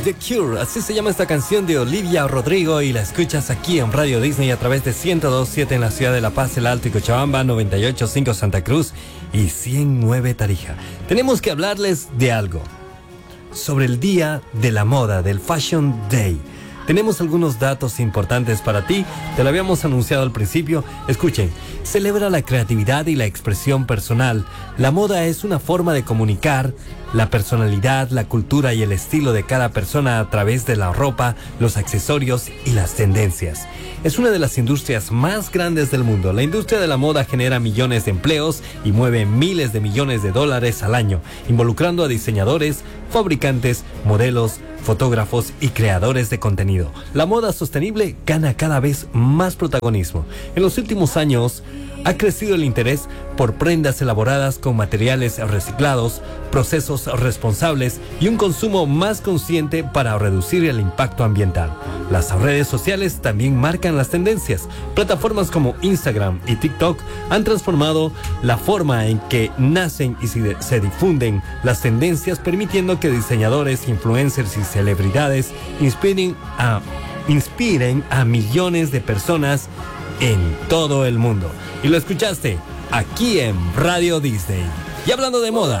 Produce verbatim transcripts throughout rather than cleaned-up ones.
The Cure, así se llama esta canción de Olivia Rodrigo y la escuchas aquí en Radio Disney a través de ciento dos punto siete en la ciudad de La Paz, El Alto y Cochabamba, noventa y ocho punto cinco Santa Cruz y ciento nueve Tarija. Tenemos que hablarles de algo, sobre el Día de la Moda, del Fashion Day. Tenemos algunos datos importantes para ti, te lo habíamos anunciado al principio. Escuchen, celebra la creatividad y la expresión personal. La moda es una forma de comunicar la personalidad, la cultura y el estilo de cada persona a través de la ropa, los accesorios y las tendencias. Es una de las industrias más grandes del mundo. La industria de la moda genera millones de empleos y mueve miles de millones de dólares al año, involucrando a diseñadores, fabricantes, modelos, fotógrafos y creadores de contenido. La moda sostenible gana cada vez más protagonismo. En los últimos años ha crecido el interés por prendas elaboradas con materiales reciclados, procesos responsables y un consumo más consciente para reducir el impacto ambiental. Las redes sociales también marcan las tendencias. Plataformas como Instagram y TikTok han transformado la forma en que nacen y se difunden las tendencias, permitiendo que diseñadores, influencers y celebridades inspiren a, inspiren a millones de personas en todo el mundo. Y lo escuchaste aquí en Radio Disney. Y hablando de moda,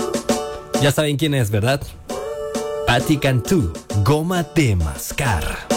ya saben quién es, ¿verdad? Patti Cantú, Goma de Mascar.